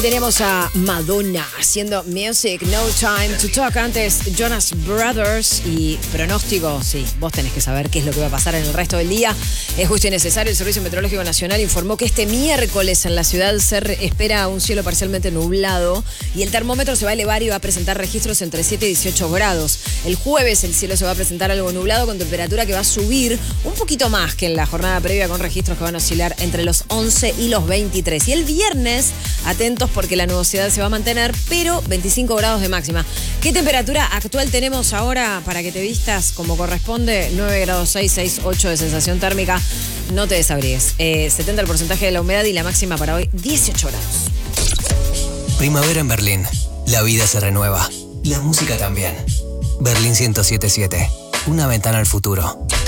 Tenemos a Madonna haciendo Music No Time to Talk. Antes Jonas Brothers y pronóstico. Sí, vos tenés que saber qué es lo que va a pasar en el resto del día. Es justo y necesario. El Servicio Meteorológico Nacional informó que este miércoles en la ciudad se espera un cielo parcialmente nublado y el termómetro se va a elevar y va a presentar registros entre 7 y 18 grados. El jueves el cielo se va a presentar algo nublado con temperatura que va a subir un poquito más que en la jornada previa, con registros que van a oscilar entre los 11 y los 23. Y el viernes, atentos porque la nubosidad se va a mantener, pero 25 grados de máxima. ¿Qué temperatura actual tenemos ahora para que te vistas como corresponde? 9 grados 6, 8 de sensación térmica. No te desabrigues. 70 el porcentaje de la humedad y la máxima para hoy 18 grados. Primavera en Berlín. La vida se renueva. La música también. Berlín 107.7. Una ventana al futuro.